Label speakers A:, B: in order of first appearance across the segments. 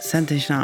A: sendingen.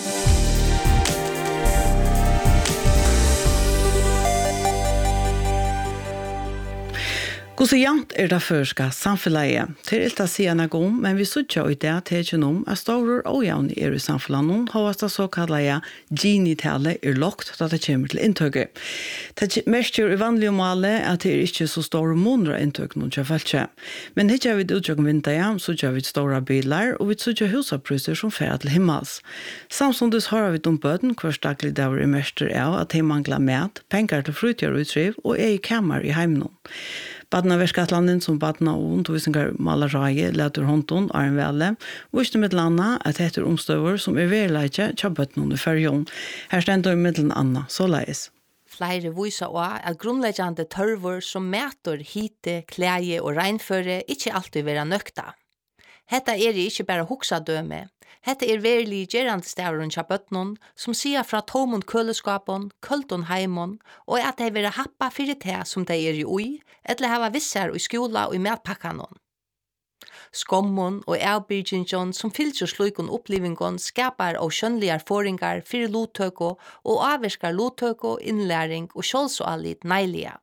A: Hvordan jant det førska samfunnet? Til alt å si noe om, men vi sørger i det til ikke noe at store og jævne i samfunnet har det såkalte Gini-tallet lågt da det kommer til inntøket. Det mest i vanlige målet at det ikke så store måneder inntøk noen til feltet. Men ikke har vi utgjøkken vinter, så har vi store biler, og vi sørger husapriser som fer til himmels. Samtidig har vi bøten hver daglig der vi mest av at de mangler mat, penger til frutgjørutriv og i kammer i heimen. Badna verskatlanden som badna og undervisningar malaraje, leter hånden, Arjen Velle, visste med landa at det heter omstøver som verleidje tjabbøtten i fyrjon. Her stender med anna, så leis.
B: Flere viser også at grunnleggende tørver som mæter, hite, klæje og regnføre ikke alltid være nøkta. Hetta ikke bare hoksadøme. Hetta verlig gerande stavren til bøtnen, som sier fra tomund køleskapen, kulton heimon, og at de vil happa fyrir det som de i ui, eller hava visser i skola og i matpakkanon. Skommon og avbyrgingen som fylser slukon opplivingon skapar og skjønligar foringar fyrir lottøko og avvirskar lottøko, innlæring og kjølsoallit neilige.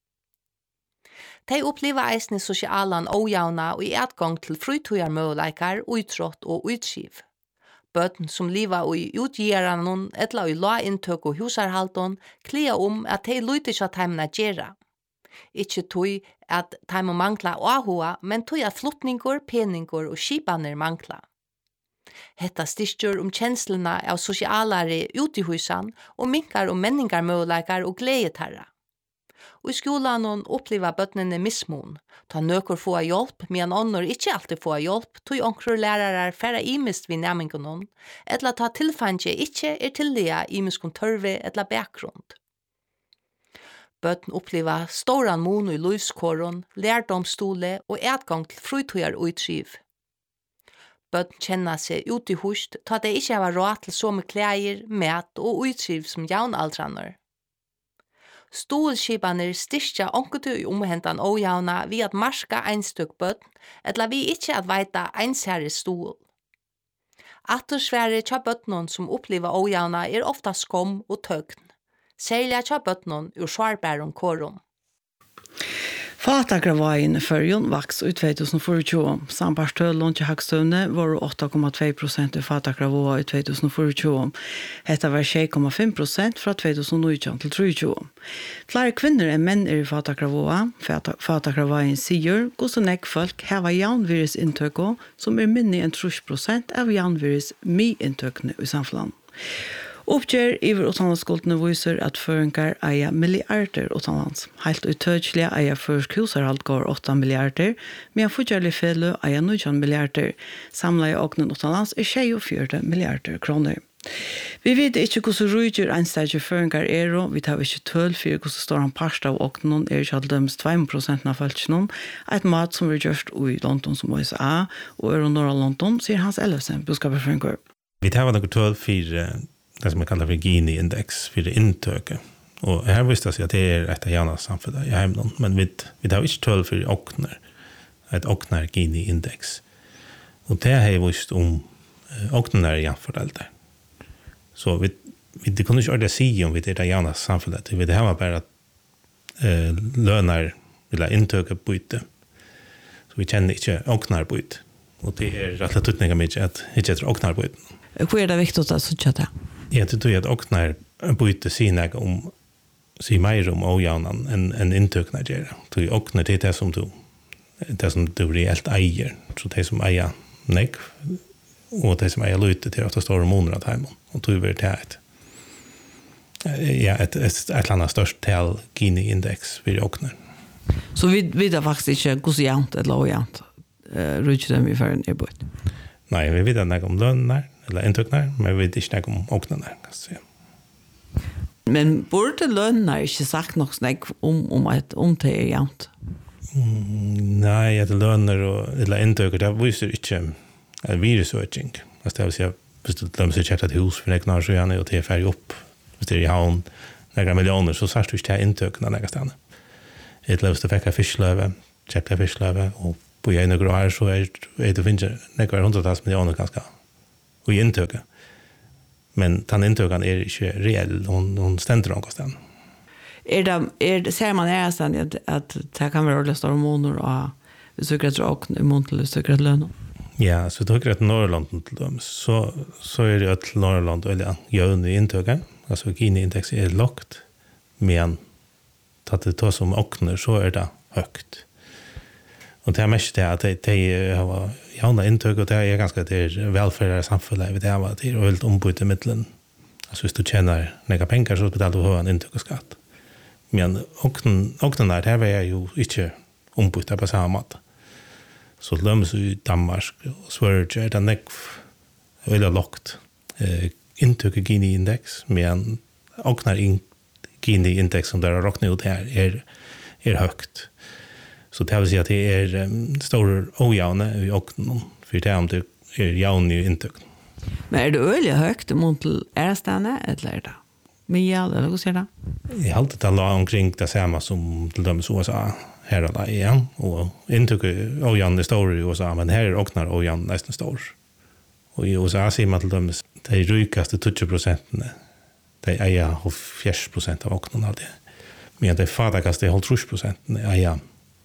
B: De opplever eisne sosialan ojavna og i atgang til frutøyarmøleikar, utrått og utskiv. Bøten som liva i utgjeranon etla i lainntøk og husarhalton klia at de lyter seg teimna gjerra. Ikke tog at teimna mangla ahua, men tog at flotningur, peningur og skipaner mangla. Hetta styrstjur kjenslene av sosialare ute i husan og minkar menningar møleikar og gledetarra. Og i skolan opplever bøtnene mismon. Ta nøkker få hjelp, men ånder ikke alltid få hjelp, tog onkror lærere færre imist vid nærmingen, eller ta tilfangje ikke tillia imiskon tørve eller bakgrunn. Bøten opplever storan mon i livskåren, lærdomstole og etgang til frutøyar og utskiv. Bøten kjenner seg ut i hust, ta det ikke har råd til så med klæger, mat og utskiv som jaunaldrander. Stolskipaner styrkja onkutu i omhentan ojavna vi at marska einstøk bøtten, eller vi ikke at veita einsherre stol. Attersvære tja bøttenon som oppliva ojavna ofta skom og tøgn. Særlig tja bøttenon ur svarbæron kåron.
A: Fatakravajin i fyrjon vaks i 2024. Sambarstølån til Hagstøvne var 8,2% i Fatakravajin i 2024. Hetta var 6,5% fra 2019 til 2020. Flere kvinner enn menn i Fatakravajin. Fatakravajin sier hvordan folk hava jaunvirus inntøkko som minne enn 30% av jaunvirus mi-inntøkkene i samfunnet. Oppgjør iver utenlandsskuldene viser at føringer eier milliarder utenlands. Helt utødselig eier først husarhalt går 8 milliarder, men fortjellig fele eier 19 milliarder. Samlet i åknen utenlands 24 milliarder kroner. Vi vet ikke hvordan rydger enstedige føringer og vi tar ikke tøl for hvordan står han parst av åknen ikke alt dømes 2% av følelsen. Et mat som vi gjørst i London som USA og Norra London, sier Hans Ellefsen, budskapet.
C: Vi tar noe tøl for det som man kallar for Gini-index, for inntøket. Og her visste jeg at det et av jana samfunnet i heimland, men vi tar ikke tøl for åkner, et åkner Gini-index. Og det har jeg visst om åkner er jernfordelte. Så vi kunne ikke ordentlig si om vi er av jana samfunnet, det her var bare at lønner eller inntøket bytte. Så vi kjenner ikke åkner bytte. Og det er rett og slett mye at ikke etter åkner bytte.
A: Hvor er det viktig å sitte det?
C: Jeg tror at åkner bytte sier mer om ojavnan enn inntøkene gjør. Så åkner til det som du reelt eier. Så det som eier nek, og det som eier lytte til at det står måneder av heimen. Og tror vi det et eller annet størst til Gini-index for åkner.
A: Så vi vet faktisk ikke hvordan jant eller ojant rykker dem i føren i bort?
C: Nei, vi vet ikke om lønner eller inntøkner, men vi vet ikke om åkner.
A: Men burde lønner ikke sagt noe snakk om det er jant?
C: Nei, at lønner eller inntøker, det viser ikke virusøking. Det vil si at hvis du lømmer seg kjert et hus for neknar så gjerne, og det er ferdig opp, hvis det er i havn, nekrar millioner, så sørst du ikke til inntøkene nekrar stedene. Et lømmer du fikk fiskløve, kjert fiskløve, og på en grå her så er det finnes nekvar 100 millioner ganske och intöka. Men den intökan är inte reell, hon ständer någon stan.
A: Ser man nästan att det kan vara stora månader och söker och i mån söker lön.
C: Ja, så då att Norrland till dem så är det att Norrland eller gör i intökan. Alltså Gini-index är lågt, men att det tar som åkner så är det högt. Och det är mest det att det har jauna intök och det är ganska det välfärd samhället det var det är helt ombyte mittlen. Alltså hvis du tjänar några pengar så betalar du hög intök och skatt. Men åknen där här var ju inte ombyte på samma mått. Så löms i Danmark och Sverige är det näck eller lågt. Intök Gini-index men åknar Gini-index som där har råknat ut här är högt. Så det vill säga att det är stora ojavna i åknen för det om det är javn i intök.
A: Men är det öliga högt mot ärstane eller är det? Mia eller vad säger det?
C: Jag har alltid talat omkring det samma som till dömes USA här och där igen. Och intök ojavn är stor i USA men här är åknar ojavn nästan stor. Och i USA ser man till dömes de rykaste 20%. De äger 40% av åknen av det. Men de fattigaste 30% äger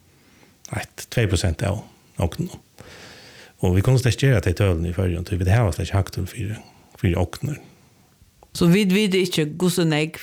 C: 2% av åknen. Och vi kunde stäcka det i tölen i förrjön till vi det här var släck haktul för åkner.
A: Så vi inte gossenägg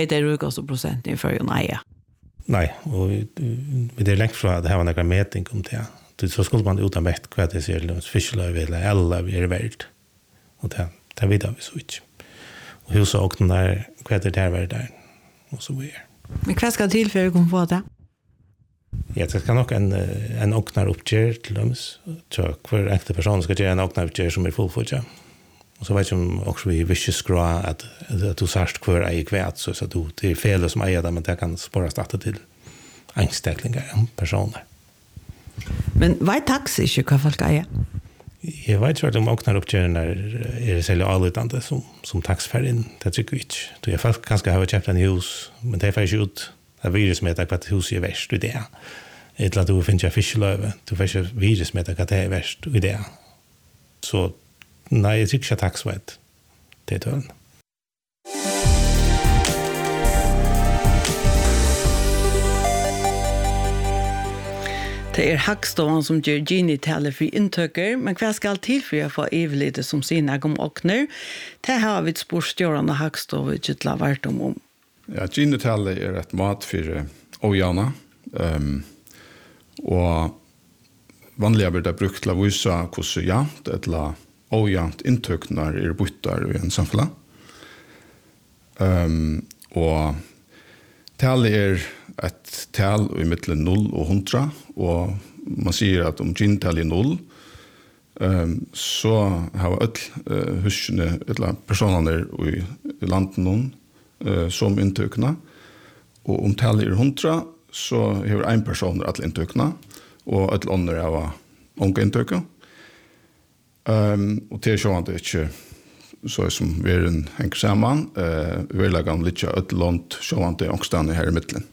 A: 2% i förrjön, nej.
C: Nej, och vi är längt från att det här var några mätning om det. Så skulle man utan mätt vad det ser fiskelöv eller alla vi är värld. Och det vidare vi så inte. Och hur så åknen där, vad det här var där. Och så vidare.
A: Men vad ska till för att komma på det?
C: Ja, det kan nog en åknar uppgör till dem. Så hver enkla person ska göra en åknar uppgör som är fullfölja. Och så vet jag om också vi vill skra att du särskilt hver äger kvät så att det är fel som äger det men det kan spåra starta till einstäcklingar, personer.
A: Men vad är taxi inte vad folk äger?
C: Jag vet inte om åknar uppgör är det sälja allutande som taxfärgen. Det tycker vi inte. Du är folk kanske har köpt en hus men det är faktiskt ut att virusmäta vad huset är värst i det. Eller att du finner fiskelöve. Du får virusmäta vad det är värst i det. Så nej, jag tycker inte taxsvett. Det är töln.
A: Det är Hagstovan som gör Gini-talet för intöker, men vad ska till för att få evlite som sina om åkner? Det har vi spårstjårande Hagstovan inte varit om.
D: Ja, Gini-talet är ett mat för ojana. Och vanliga blir det brukt till att visa hur jant eller ojant intöknar är byttar i en samfälla. Och talet är ett tal i mitten 0 och 100 och man säger att om Gini-tal är 0 så har all husene eller personer i landet som intökna och om talet är 100 så har en person att intökna och ett andra har onka intöka. Och det är så att det inte så som vi en hänger samman vi lägger om lite ett långt så att det också här i mitten.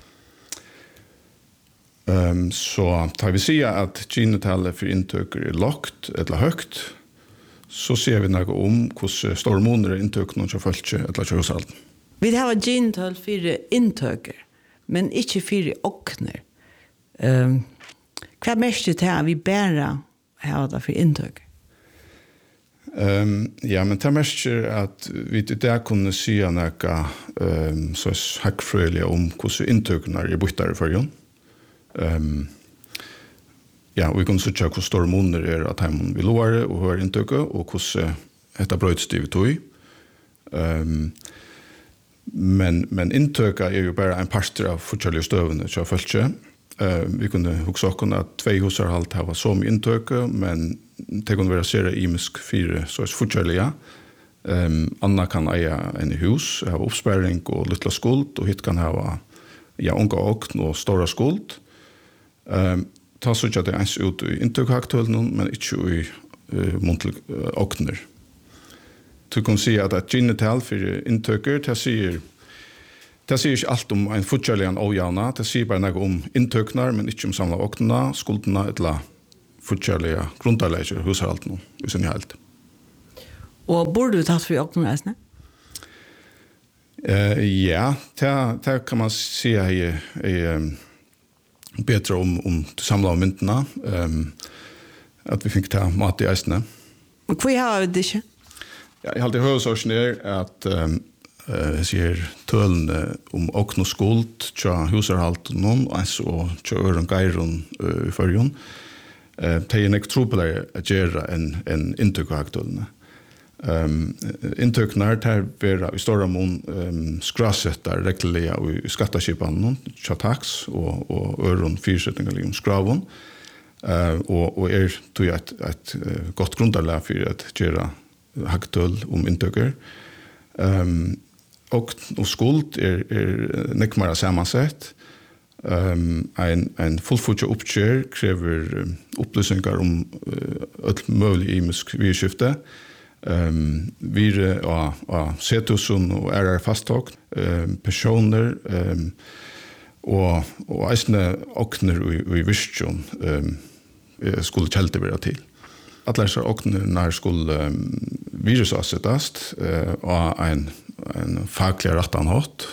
D: Så tar vi säga att Gini-talet för intöker är lågt eller högt så ser vi något om hur stor månader intöker någon som följt eller körsalt.
A: Vi har Gini-tal för intöker men inte för åkner. Vad mest det här vi bara har det för intöker?
D: Ja, men det mest är att vi där kunde säga något så hackfröliga om hur intökerna är byttare för ju. Ja, vi kan söka hur stor månader är att han vill vara och hur intöka och hur detta brödstiv tog. Men intöka är ju bara en parster av fortsatta stövande så följt. Vi kunde också kunna att 2 hushåll har som intöka men det kunde vara sera imisk 4 så fortsatta. Anna kan äga en hus, ha uppspärring och lilla skuld och hit kan ha unga åkn och stora skuld. Ta så att det ens ut i intökaktuellen men inte i muntlig åkner. Du kan se att Gini-tal för intöker, det säger inte allt om en fortsatt ojana, det säger bara något om intöknar men inte om samla åknerna, skulderna eller fortsatt grundarläger hos allt nu i sin helt.
A: Och borde du ta för åknorna?
D: Ja, det kan man säga är bättre om samla av mynterna. Att vi fick ta mat i äsne.
A: Och vad har vi det inte?
D: Ja, jag har alltid hört så att ser tölne om åkno skuld tja husarhalt någon alltså tja öron gairon i förjon. Det är en extropelare att göra en intryckaktuellne. Intrycknar tar vera i stora mån skrassättar regliga i skattaskipan tja tax och öron fyrsättningar liksom skravon. Och tog ett gott grundarlag för att göra aktuell om intrycker. Och skuld nekmara sammansatt. En fullfutja uppkör kräver upplysningar om ett möjligt imisk virskifte. Vire av setusun och RR fasttag, personer och eisne okner i virkjon skulle kjelte vara till. Alla dessa okner skulle virusavsättas och en faglig rattanhått.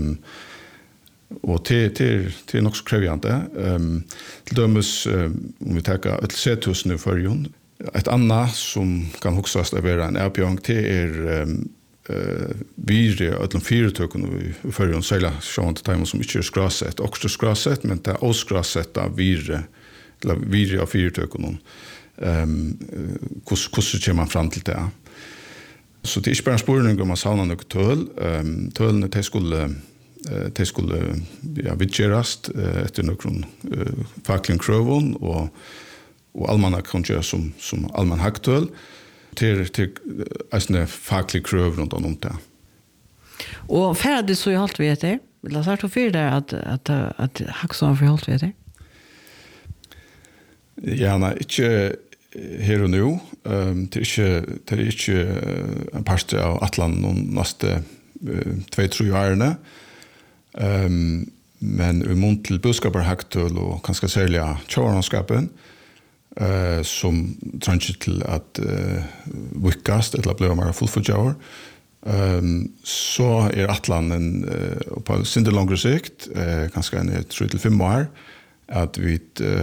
D: Och det är nog så krävande. Till dömes, om vi tar ett sethus nu förrjun, ett annat som kan huxas att vara en erbjörn, det är virre, ödlom fyretöken i förrjun, särskilt sånt time som inte är skrasett, också skrasett, men det är oskrasetta virre, eller virre av fyretöken. Hur kommer man fram till det? Så det är inte bara en spårning om man savnar något töl. Tölene de skulle vidgerast efter någon facklig krövon och allmänna kan göra som allmän hacktöl till en facklig kröv runt om det.
A: Och färdigt så är allt vet det. Vill jag säga för det att hackson för allt vet det?
D: Gärna inte her och nu. Det är inte en part av Atlant nästa 2-3 årene. Men vi mån til budskaperhaktull og kanskje særlig tjåvaranskapen som trenger til at vikkast eller blir mer fullfutjauer. Så Atlant på sinne langere sikt, kanskje 3-5 år, at vi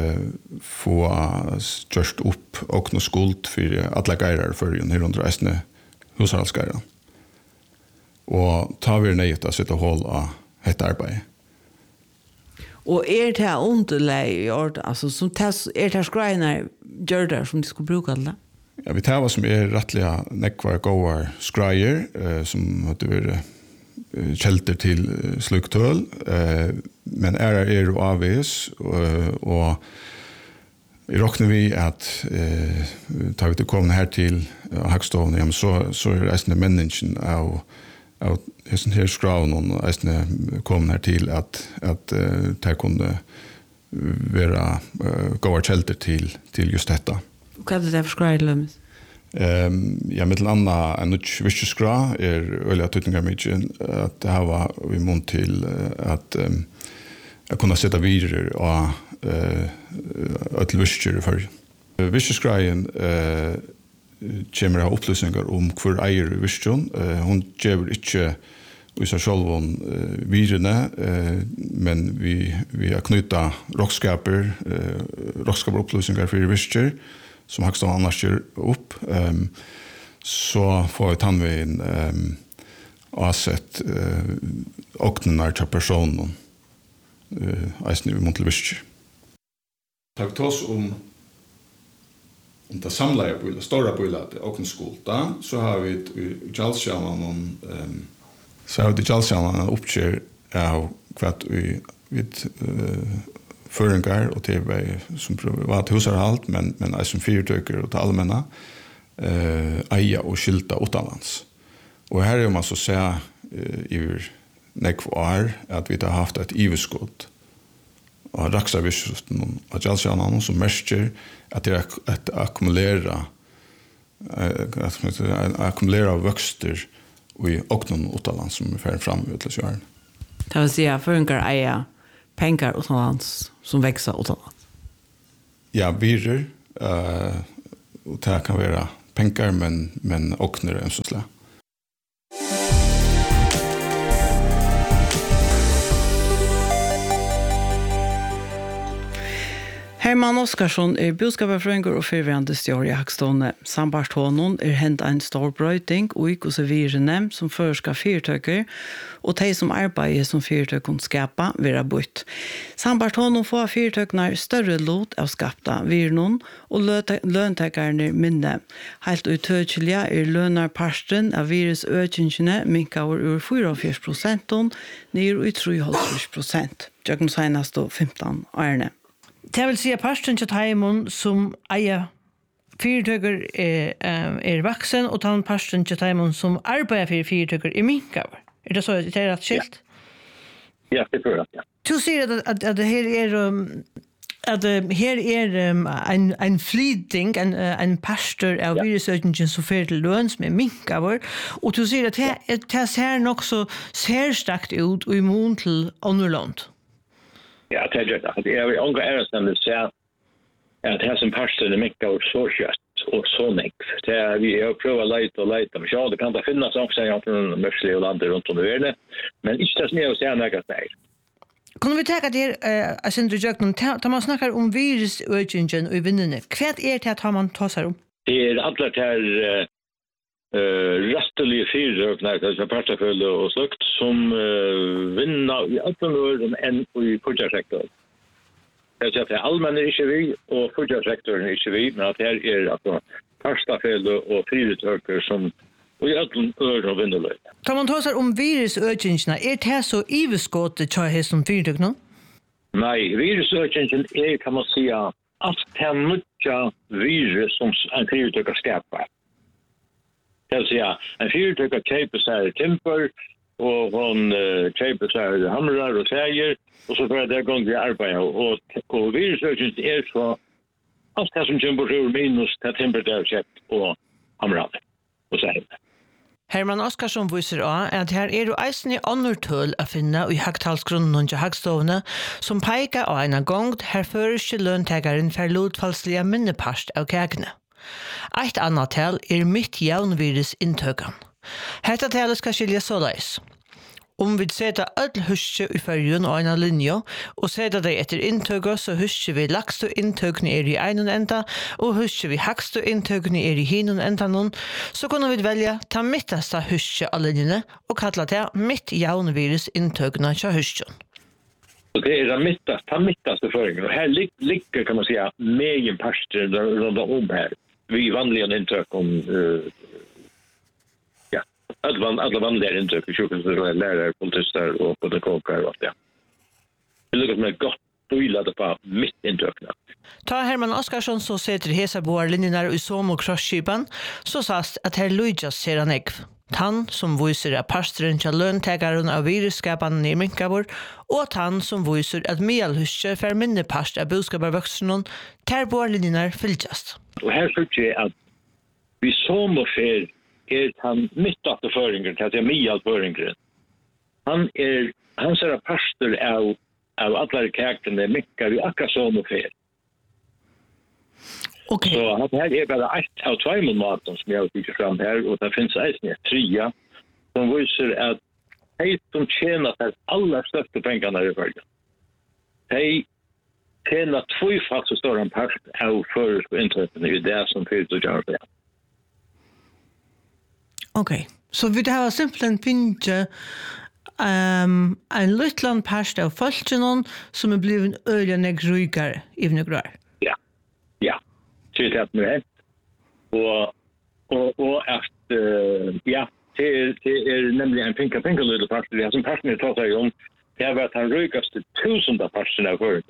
D: får gjørst opp og noe skuld for alle geirer for her under eisne hushaldsgeirer. Og tar vi nøyet å sitte og holde ett arbete.
A: Och det här underläge, alltså som det här skrajnar gör det som de skulle bruka det?
D: Ja, vi tar vad som rättliga nekvar gåar skrajer som hade varit kälter till sluktöl. Men är och avvis och vi råknar vi att tar vi till komna här till Hackstone så är det en människan av hesten her skraven og eisne kom her til at det kunne være gåa kjelter til just dette.
A: Hva det for skra i lømmes?
D: Ja, med til anna en nødt viskeskra øyelig tøytninger mye at det her var vi mån til at jeg kunne sette videre og et visker for. Viskeskraien kommer av opplysningar om hver eier i virkjon. Hun gjør ikke i seg selv virene, men vi har knyttet rockskaperopplysningar for virkjer, som Hackstone annars gjør opp. Så får vi tannveien avsett åknene til personen eisen i mån til virkjer. Takk til oss om det samlade bilar, stora bilar till åkenskolta, så har vi i Kjallsjällan uppkör av kvart vi föringar och TV som var till husarhalt, men är som fyrtöker och till allmänna eja och skylta utomlands. Och här är man så säga i nekvar att vi har haft ett iveskott och raksavishten av Kjallsjällan som märker att det är att ackumulera växter i åknen utomlands som är färd fram ut till jorden.
A: Det vill säga föringar äga pengar utomlands som växer utomlands.
D: Ja, virrer. Och det kan vara pengar, men åkner en sånn slag.
A: Herman Oskarsson boskapafrøyngur og fyrverande stjår i Hakstående. Sambart honom hent en stor brøyting og ikke hos virene som førska fyrtøkker, og de som arbeider som fyrtøkken skapa vera bort. Sambart honom får fyrtøkkene større lot av skapta virnon, og løntekerne minne. Helt uttøkjelige lønarparsten av virusøkingene minkaver ur 44%, ned i 3,5%. Jøkken senest 15 årene.
E: Det vil si at parsten til Taimon som eier fyrtøkker vaksen, og den parsten til Taimon som arbeider for fyrtøkker minkaver. Det så? Det rett skilt?
F: Ja, det er ja.
E: Du sier at her en flyting, en pastor av virusøkningen som fører til lønn som minkaver, og du sier at det ser nok så særstakt ut og immun til Underland.
F: Ja, det er det. Det er unge ærestemmelse til at det som parsten mycket av så kjøtt og så nekv. Vi har prøvd å leite, men ja, det kan da finnes også i mørslige landet rundt om i verden, men ikke det som er å se nægget der.
E: Kunne vi tenke at Sindre Jøknum, da man snakker om virusøkingen og vinnene, hva er det at man tar seg om? Det
F: er alle til rastlige fyrtøkner, altså partafølge og slukt, som vinner i alle åren enn i fortsattsektoren. Det er at det allmenne er ikke vi, og fortsattsektoren er ikke vi, men at her er altså partafølge og fyrtøker som i alle åren vinner løy.
E: Da man tar seg om virusøkingene, er det så iveskåte til å som fyrtøkene?
F: Nei, virusøkingen er, kan man si, alt det mye virus som en fyrtøker skaper. Det vil si en fyrtøkker kjøper seg timper, og hun kjøper seg hamrar og træger, og så får det gang til arbeid. Og virusøkningen er så alt det som kommer på minus til timper det er kjøpt og hamrar og træger.
E: Herman Oskarsson viser også at her er jo eisen i åndertøl å finne i hagtalsgrunnen til hagstovene, som peker av en gang her førerste løntegeren for lodfallslige minneparst av kakene. Eitt annet tal er mitt jævnvirus inntøkken. Hetta talet skal skilja såleis. Om vi setter alle huske i førjen og en linje, og setter det etter inntøkket, så husker vi lagste inntøkkene er i en enda, og husker vi hakste inntøkkene er i hinun enda noen, så kunne vi velge ta mitteste huske av linjene, og kalla det mitt jævnvirus inntøkkene til husken.
F: Det er den mittaste føringen, og her ligger, kan man si, megen parster rundt om her. Vi vanliga intryck om alla vanliga intryck, sjukhusar, lärare, politister och pedagogikar och allt det. Det lukar med gott bojlade på mitt intryck.
E: Ta Herman Oskarsson så sätter hesa boarlinjerna i som och krossskipan, så sast att herr Luijas ser han ägg. Han som viser at pastoren til løntegaren av virusskapene i minkavur, og han som viser at mielhuske for minne past av budskapervøksene ter boarlinjerna fylltjast.
F: Og her synes jeg at vi som og ser han midtdatteføringen til at det er mielføringen. Han ser pastor av alle kakene minkar vi akkurat som og ser.
E: Okay.
F: Så her er bare ett av tveimålmaten som jeg har bygget fram her, og det finnes eisen et tria som viser at de som tjener til aller største pengene i verden, de tjener tvøyfalt så står en part av føres på internetene i det som fyrt og gjør det.
E: Ok, så vi har simpelthen finnet en lytland part av folkene som er blevet øyne negrygere i negrøy.
F: Ja. Det är det och att det är nämligen en pinka lite fast det som passionen tar sig om det har varit han rykaste 1000 passioner av för.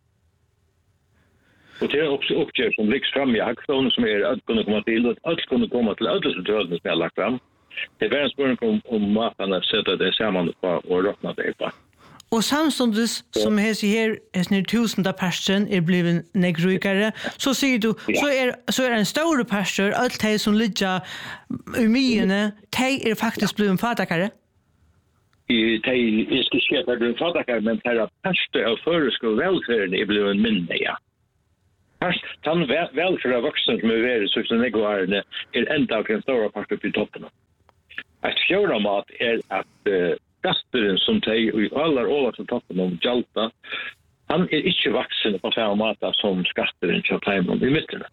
F: Och det är också uppgör som läggs fram i Hakstone som är att kunna komma till och att kunna komma till alla som jag lagt fram. Det är en spårning om maten att sätta det samman på och råkna det på.
E: Og samtidig som her 1000 pastor er blevet negrykere, så sier du, så er en stor pastor, alt de som ligger i myene, de er faktisk blevet fatakere?
F: De er skal skje at de er blevet fatakere, men de er pastor av føresko velferden er blevet mindre, ja. han välfärda vuxen som är så som negvarande ända av den stora part upp I toppen. Att fjärde mat att gasten som tar I alla som toppen om jalta han inte vuxen på samma mat som skatten i Chatham I mitten.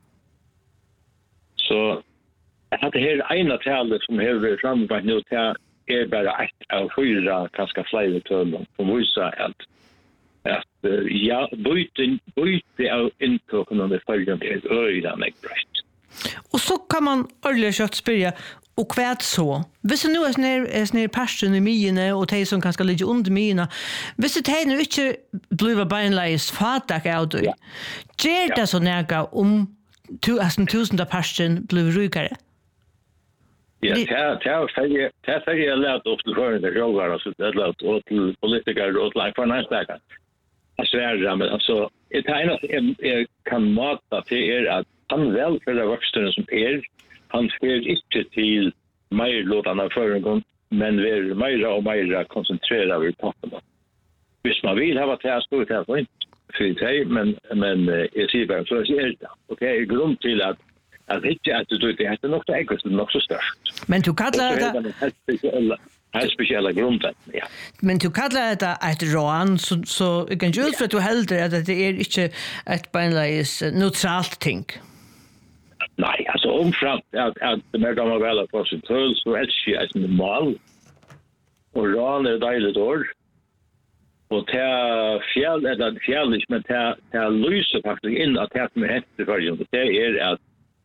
F: Så att det här ena talet som har framgått nu till bara ett av fyra ganska fler tull som visar att ja, byte av intoken under följande är öjda mig brett.
E: Och så kan man ordentligt kött spyrja, och kvärt så. Hvis det nu är snär passion I mine och det som kanske ligger under mina, hvis det nu inte blir beinleis fatak av det, ger det så näga tusenda passion blir rykare?
F: Ja, det är jag lärt ofta för det jobbar så det låt åt politiker och like för nästa. Sverige men alltså det ena kan mata till att han väl för det vuxna som han ska inte till mer låtarna för men vi är mer och mer koncentrerade på det. Hvis man vill ha det så det är inte för sig men jag ser bara så är det. Okej, grund till att inte att det är nog så enkelt nog så störst.
E: Men du kallar det
F: här speciella grunden, ja.
E: Men du kallar det ett rån, så jag kan ju ut för att du hellre att det är inte ett beinleis neutralt ting.
F: Nej, alltså omframt att det mer gamla väl på sin tull så är det ett normal. Och rån är dejligt år. Och det fjäll är det fjälligt, men det lyser faktiskt in att det med hette för det är att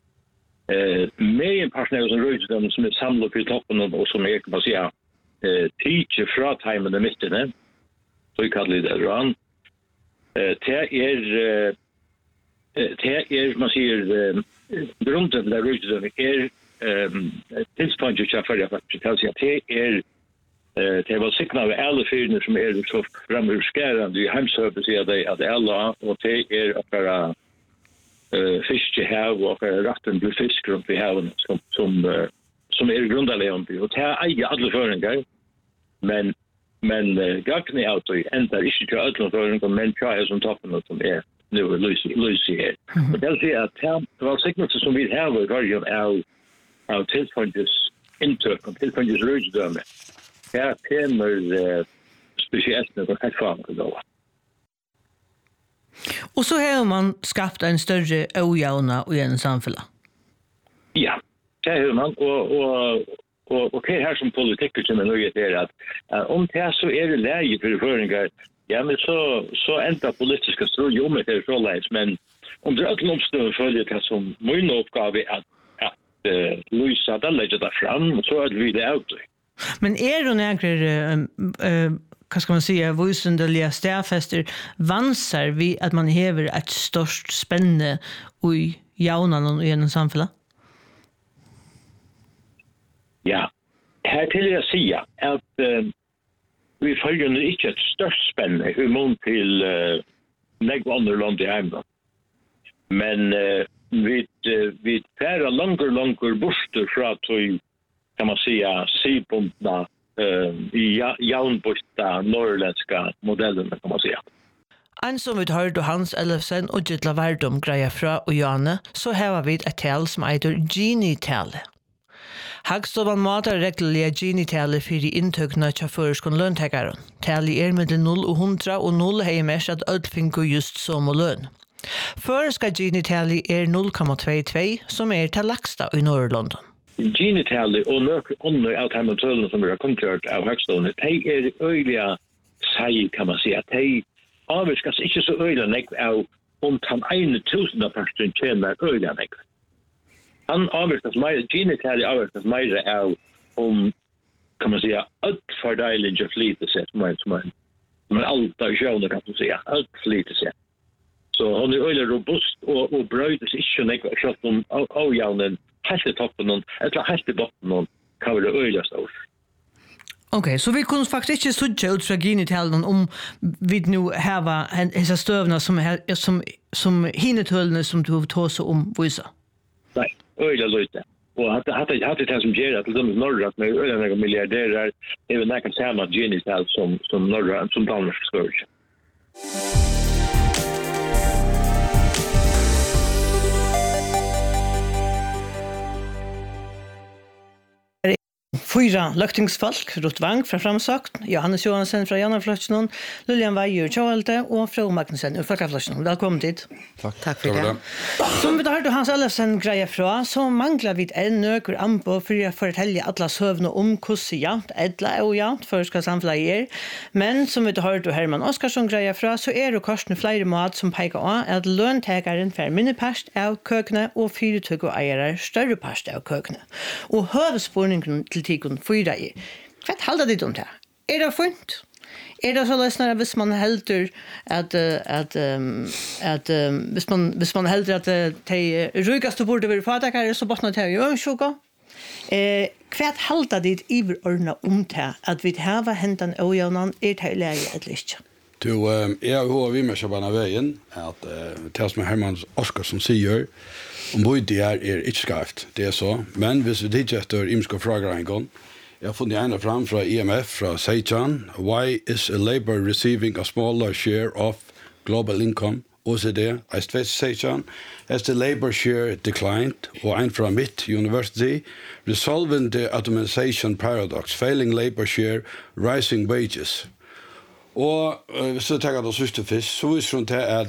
F: med personer som rör som är samlade I toppen och som är kan man säga teacher fra timen I mitten så vi kallar det rån det är man säger grunden där rör är tidspunktet jag för att säga det var signa av alla fyrne som är så framhållskärande I hemsöpet säger det att alla och det är att fisk I hav och ratten blir fisk runt I haven som är grundläggande och det är alla föringar men gagna out och ända inte till alla föringar men try som toppen som är nu Lucy här. Och det är att det var säkert som vi har i varje av tillfälles intök och tillfälles röjdöme. Här kommer speciellt något här fram då.
E: Och så har man skapat en större ojämna och en samfälla.
F: Ja, det har man och det här som politiker som är nöjt är att om det så är det läge för föringar ja men så ända politiska strul om det är så lätt men om det är omstående följer det som min uppgave att lösa det lägga det fram så är vi det ut.
E: Men är det några vad ska man säga vusendeliga stäfester vansar vi att man häver ett störst spänne I jaunan och genom samhället?
F: Ja, här till jag säga att vi följer nu inte ett störst spänne hur mån till negv andra land I hemma. Men vi färra långur borster för att kan man säga sidpunkterna I jaunbostad norrländska modellen kan man säga.
E: En som vi hørte Hans Ellefsen og Gittla Verdom greia fra og Janne, så har vi et tal som heter Gini-tale. Hagstovan matar reglerliga Gini-tale for inntøkene til føreskående løntekeren. Tale med 0 og 100, og 0 er mest at ødel finner just som og løn. Føreska Gini-tale 0,22, som til laksta I Norrlondon.
F: Gini-tale og under av tøllene som har kommet av Hagstovan, de øyliga seg, kan man säga. De avviskas ikke så øyla nekv av om han 1.000% tjener øyla nekv. Han avviskas mer, Gini-tale avviskas mer av om, kan man säga, alt fordeiling og flyte seg, som alt av sjøvne, kan man säga, alt flyte seg. Så han øyla robust og brøydes ikke nekv, selv om avjavnen helt I toppen, eller helt I botten, kan være øyla stor.
E: Okej, så vi kunde faktiskt inte sudja ut från Gini-talen om vi nu har dessa stövna som hinnetullene som du tog så om vissa.
F: Nej, öjla lite. Och hade det som ger att de norra med öjla miljardärer även när kan samma Gini-tal som norra som Danmark skörd.
E: fyra løktingsfolk, Ruth Wang fra Framsagt, Johannes Johansen fra Janarfløtsjonen, Lilian Weijer Tjåalte og Fro Magnussen fra Folkefløtsjonen. Velkommen dit.
G: Takk for det.
E: Som vi har hørt Hans Ellefsen greie fra, så mangler vi en nøkker anpå for å fortelle alle søvnene om hvordan jant, edla og jant, for skal samfunnet Men som vi har hørt Herman Oskarsson greie fra, så det kosten flere mat som peker av at løntegeren får mindre past av køkene og 4 og eiere større past av køkene. Og høvesporningen til tikkene fyra i. Hva halder det om det? Det funnet? Det så løsner hvis man helder at hvis man helder at de rygeste burde være fatakere, så bortner det jo sjuka. Hva halder det iverordnet om det at vi har hentet øyene det leie eller ikke?
H: Jeg har vi med seg på denne veien at det som Herman Oskarsson sier om bøyde ikke skarpt, det så. Men hvis vi tidser etter imenske frågar en gang, jeg har funnet en fram fra IMF, fra Seitan. Why is a labor receiving a smaller share of global income? OECD, Seitan, as the labor share declined, og en fra Mitt University, resolving the atomization paradox, failing labor share, rising wages. Og hvis du tenker det siste fisk, så viser hun til at...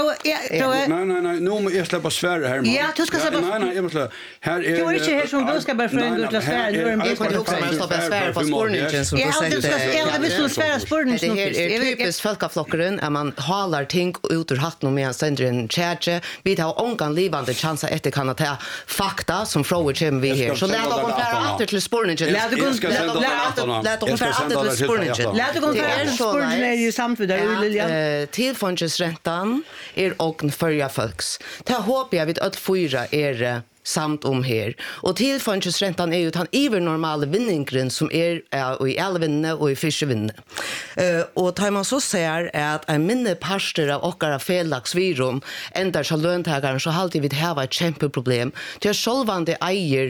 H: Nei, nå må jeg slippe svære her.
E: Ja, du skal slippe...
H: Nei, jeg må slippe...
E: Du er ikke her som du skal bare frøynge ut til svære.
G: Jeg kan også slippe svære på spårningen som du sier.
E: Ja, vi skal svære spårningen.
G: Det er typisk folkeflokkeren, at man halar ting ut ur hatten med en sender en tjætje. Vi tar ångan livande chanser etter kan ta fakta som frågor kommer vi her. Så lät dere fære atter til spårningen. Lät dere fære atter til spårningen. Lät dere fære spårningen.
E: Ju samt vid där Lilian.
G: Tillfångsräntan ogn förja folks. Det hoppas jag vid att fyra samt om her. Og tilfångsrenten jo den ivernormale vinningen som i elvinnene og i fiskevinnene. Og tar man så ser at en minne parster av okkara felagsvirum endar som løntegaren, så alltid vi har et kjempeproblem. Det sjølvande eier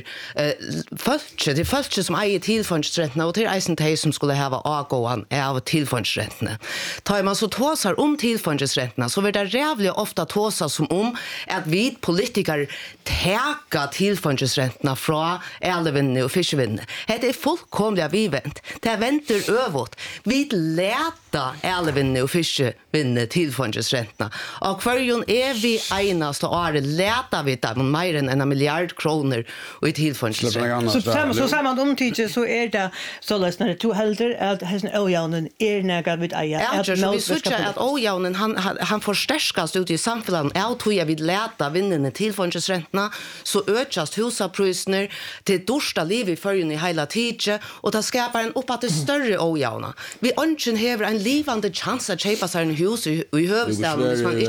G: det følge som eier tilfångsrentene, og til eisen de som skulle hava avgåan av tilfångsrentene. Tar man så tåsar om tilfångsrentene, så vil det rævlig ofta tåsa som om at vi politikere teka tilfångsrentene fra elvinnene og fiskevinnene. Det fullkomlig vivent. Det venter øvåt. Vi leta elvinnene og fiskevinnene tilfångsrentene. Og hverjon vi eneste året leta vi dem mer enn 1 milliard kroner i tilfångsrentene.
E: Så sammen omtidje så det så løsner det to helder at hesten øjavnen nægget vid eier.
G: Ja, så vi sier at øjavnen han forsterskes ut i samfunnet. Jeg tror jeg vil leta vinnene tilfångsrentene så økast husaprisner til dorsta liv i førjen i heila tidje, og det skapar en oppa til større åjavna. Vi ønsker hever en livande chans at kjeipa seg en hus i høvestaden hvis man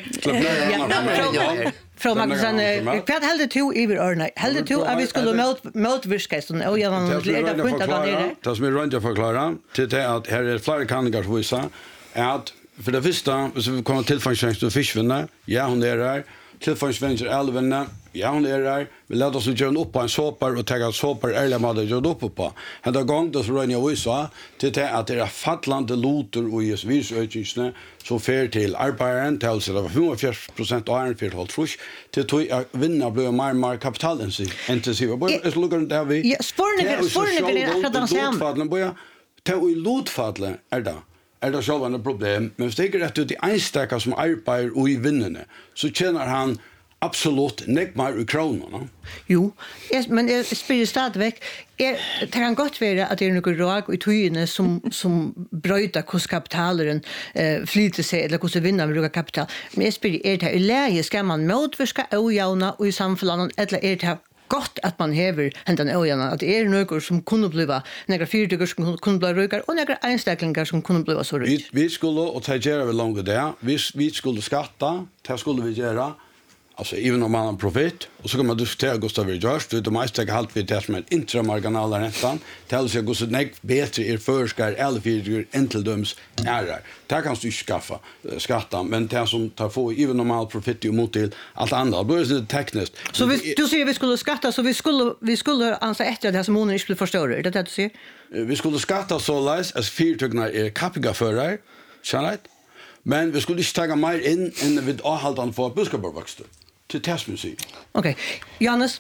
G: ikke
E: Frau Magnussen, hva heldur du iver ørna? Heldur du at vi skulle motvirke sånn åjavna til det punkt at han det?
H: Det som rundt å forklare, til det at her flere kandidater som viser, at for det første, hvis vi kommer til tilfangsvenster og fiskvinner, ja, hun her, tilfangsvenster elvene, ja, hun her, vi leder oss gjøre opp på en såper, og tenke at såper ærlig måtte gjøre opp på. Hende gang da så rønner jeg også til det at det fattlande loter og i virusøkningsene som fer til arbeideren, til altså det var 45% av æren for holdt trus, til at vinner ble mer kapitalintensive. Jeg lukker det her vi.
E: Spårninger akkurat den samme.
H: Til i lotfadlet det själva ett problem, men hvis det rett ut i einstaka som arbeider og i vinnene, så tjener han absolut nekmar i kronorna.
E: Jo, men jeg spyrir stadigvæk, det kan godt være at det noen råg i tøyene som brøyder hvordan kapitaleren flyter seg, eller hvordan vinner med råg kapital. Men jeg spyrir, det i leie, skal man motvirke øyjavna og i samfunnet, eller det gott att man hever hentan öjarna att det några som kunde bliva några fyrtygar som kunde bli rykar och några einstäcklingar som kunde bliva så ryk.
H: Vi skulle och ta gera vi långt där. Vi skulle skatta, det skulle vi göra. Alltså även om man har profit och så kan man diskutera Gustav George det är mest halt vi det som en intramarginal räntan till sig går så bättre förskar eller fyrtygar entildöms är det kan du skaffa skatta men det som tar få även normal profit mot till allt andra då är det tekniskt.
E: Så du säger vi skulle skatta så vi skulle anse efter det som hon inte skulle förstå det du säger.
H: Vi skulle skatta så läs as fyrtygarna är kapiga förare. Schysst. Men vi skulle inte ta mer in än vid avhållande för buskabarväxter. Till testmusik.
E: Okej. Johannes?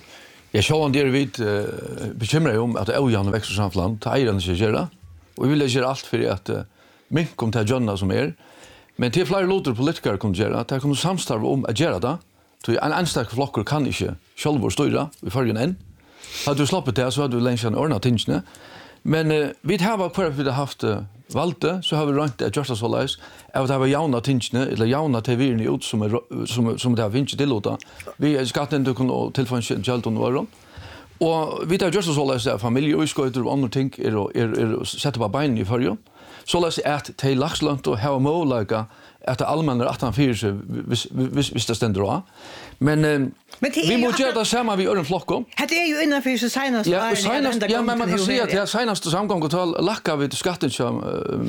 I: Jag såg en del vid bekymrar om att ojämna växer samfland, ta äran sig göra. Och vi vill göra allt för att mink kom till Jonna som men till flera låter politiker kan göra att kan samstarva om att göra det. Så en anstark flockar kan inte själva styra vi förgen än. Hade du slappet det så hade du länge en ordna tingsne. Men vi har kvar vi har haft valde så har vi rönt att just så läs att det var jauna tingsne eller jauna TV ut som det har vinst till låta. Vi ska inte kunna tillfången Jalton var. Och vi tar just så läs familj och ska ut och andra ting sätta på bein i förgen. Så läs att till laxlant och ha möjlighet att det allmänna 18-4 visst det ständer då. Men vi måste göra det samma vi öron flockor.
E: Det är ju innanför så senast.
I: Ja, men man kan se att det senaste samgång och tal lacka vid skatten som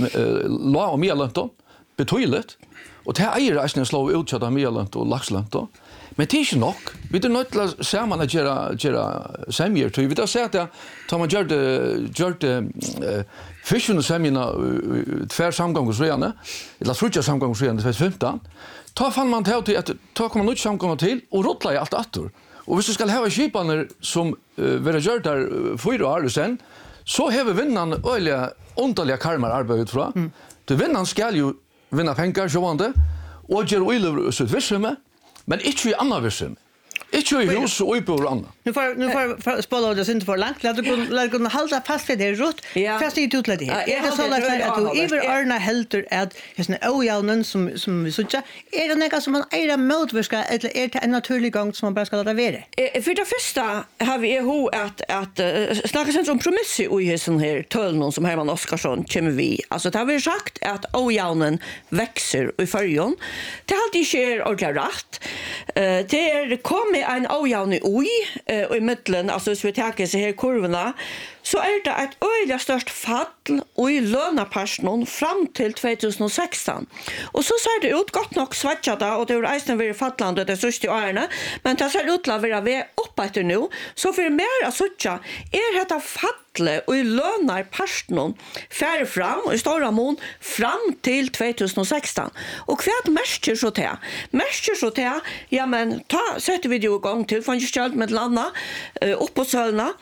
I: la och mer lönt då. Betydligt. Och det är ju slå ut så där mer lönt och laxlönt då. Men det är inte nog. Vi är nöjt att samman att göra sämjer. Vi vill säga att tar man gör det fischen och sämjerna tvär samgångsregande eller frutja samgångsregande 2015. Ta fann man till att ta kommer nytt samgång till och rottla i allt attor. Och hvis du ska ha skipaner som vara gjort där 4 år sen så har vi vinnan öliga ontaliga karmar arbetet från. Du vinnan ska ju vinna pengar sjövande och gör öliga så vissume men inte i andra vissume. Inte i hus och uppe och andra.
E: Nu får spela det inte för långt. Låt kunna hålla fast vid det rot. Fast det ut det här. Är det så att du över Arna helter att just en ojämnen som vi såg är det något som man är motverka eller är det en naturlig gång som man bara ska låta vara?
J: För det första har vi att snacka sen om promissi och i sån här tölnon som Herman Oskarsson kommer vi. Alltså det har vi sagt att ojämnen växer i förjon. Det har alltid sker ordentligt rätt. Det är kommer en ojämn i mitten, alltså så vi tar så här kurvorna, så är det ett öliga störst fall och i lönapersonen fram till 2016. Och så ser det ut gott nog svatchada och det är eisen väldigt fallande det sista åren, men det ser ut att vara vi uppåt nu, så för mer att söka är detta falle och i lönapersonen fär fram i stora mån fram till 2016. Och kvart märker så till. Märker så till, ja men ta sätter vi det igång till från just med landa upp på sölna.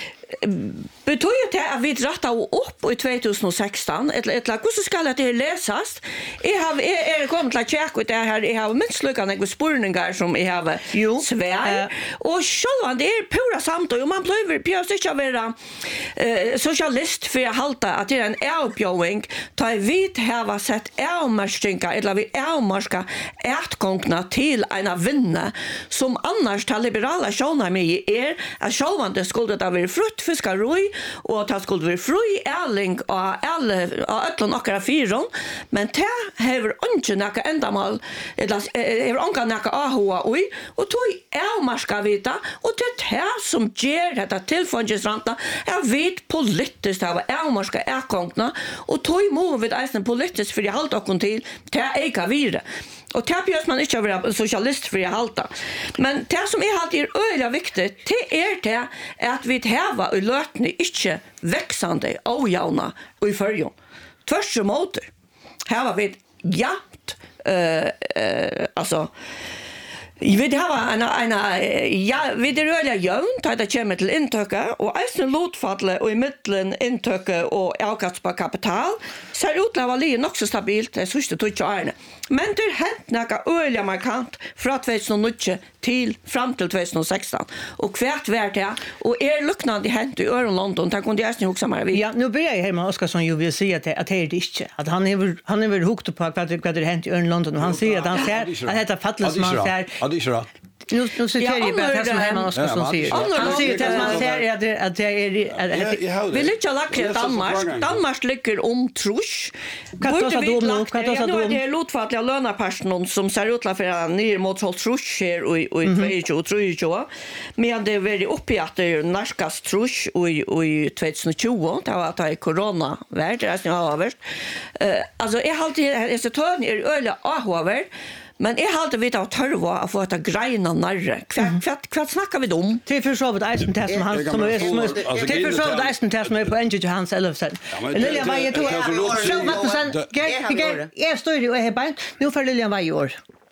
J: Betyder det att vi drattar upp i 2016 eller hur ska det läsas? Jag har kommit till att checka det här. Jag har minst lyckats med spårningar som jag har svär. Och själva det är pura samtal och man blir pjöst inte vara socialist för att halta att det är en avbjövning ta vi har sett avmärkningar eller vi avmärka ätgångna till en vinna som annars tar liberala sjöna med är att själva det skulle det vara fruktfiskaroj och att skulle vara fri ärling och alla några fyron men det har inte några ändamål eller har inte några AHA och tog avmarska vita och det är som ger detta tillfångesranta är vid politiskt av avmarska äkongna och tog emot vid eisen politiskt för det halt och till det äga vidare. Och det behövs man inte vara socialist för att halta. Men det som är alltid öliga viktigt, det är det att vi häva och lötna inte växande ojämna och i förjon. Tvärtom häva vi jämt alltså vi har vi det rörliga jämnt att det kommer till intöka och eisen lotfalle och i mitten intöka och avkast på kapital ser ut att vara nog så stabilt det sista två men det hänt några öliga markant från 2009 till fram till 2016 och kvärt vart det och lucknande hänt i London där kunde jag också samma vi.
E: Ja, nu börjar Herman Oskarsson ju vill säga att det är inte att han är hukt på vad det hänt i London och han säger att han ser att detta fallet som han ser.
H: Ja, det är rätt.
E: Nu citerar jag bara det som Herman Oskarsson säger. Han säger att man ser att det är
J: vi lycka lackra Danmark ligger om trusch.
E: Vad
J: det är lotfatliga lönapersoner som ser ut att vara ner mot trusch här och 2023 men det är väldigt uppe att det är narskas trusch och i 2020 det var att det är corona värld det är snarare överst. Alltså är alltid så tön är öle ahöver. Men jag hade vet att törva att få att greina narre. Kvart snackar vi om?
E: Till försövet eisen test som han som är till försövet eisen test som är på NG Hans Elfsen. Lilian var ju då. Så vad sen jag står ju här bara. Nu för Lilian var ju år.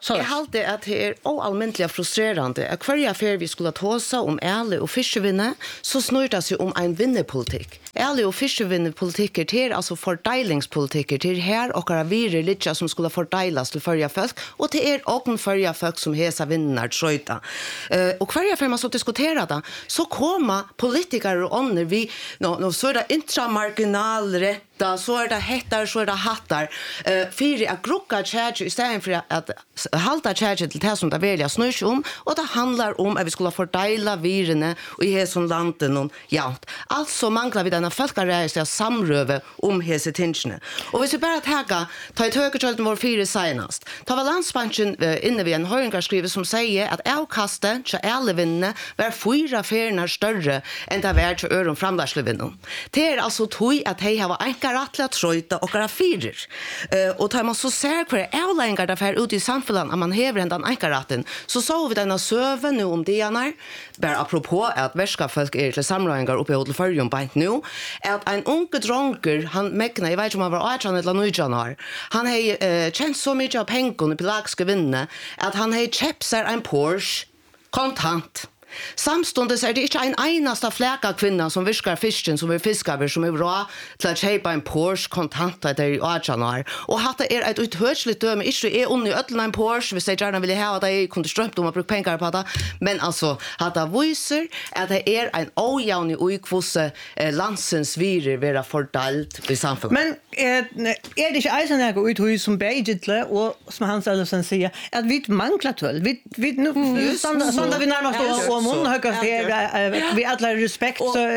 J: Så
G: jag håller att det är oallmäntligt frustrerande att varje affär vi skulle ta oss om ärlig och fiskevinne så snurrar det sig om en vinnepolitik. Ärlig och fiskevinnepolitiker till alltså fördelningspolitiker till här och några virre lite som skulle fördelas till förra folk och till er och förra folk som hesa vinnar tröjta. Och varje affär man så diskuterar det så kommer politiker och andra vi så är det intramarginalrätta så är det hettar så är det hattar för att grocka charge istället för att halta charge till det som det välja snurr om och det handlar om att vi skulle fördela virrene och i hela landet någon ja alltså manglar vi denna folkarreisa samröve om hese tingene. Och vi ska bara ta ett högerkölden vår fyra senast. Ta var landsbanken inne vid en höringarskrive som säger att avkastet till ärlevinne var 4 färnar större än det var till öron framvarslevinnen. Det är alltså tog att de har enkaratliga tröjta och några fyrer. Och tar man så ser kvar avläggar därför ut i samfunnet att man häver den enkaratten så såg vi denna söve nu om dianar bara apropå att värska folk är till samröringar uppe i hotellförjun på inte nu att en unge dronker han mäkna jag vet inte om han var 18 eller 19 år han har känt så mycket av pengar i pelagiska vinne att han har köpt sig en Porsche kontant. Samstundes det inte en enasta fläka kvinna som viskar fisken som fiskar som är bra till att köpa en Porsche kontant där i 18 år. Och hatta ett uthörsligt döme inte är under ödlan en Porsche hvis jag gärna vill ha det kunde strömt om att bruka pengar på det. Men alltså hatta visar att det är en ojämn oikvosse landsens virer vara fördelt i samfunnet.
E: Men är det inte eisen går ut hus som bägitle och som Hans Ellefsen säger att vi manglar tull. Vi nu sådana vi närmast och mun höga för vi alla respekt